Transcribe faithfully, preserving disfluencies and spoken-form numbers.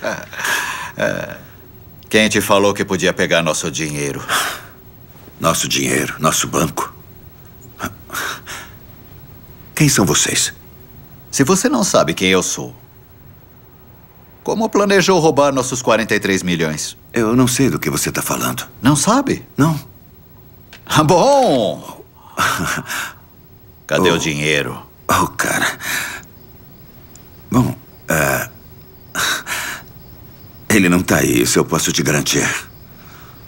Quem te falou que podia pegar nosso dinheiro? Nosso dinheiro? Nosso banco? Quem são vocês? Se você não sabe quem eu sou, como planejou roubar nossos quarenta e três milhões? Eu não sei do que você está falando. Não sabe? Não. Ah, bom! Cadê oh. o dinheiro? Oh, cara. Bom, uh... ele não está aí, isso eu posso te garantir.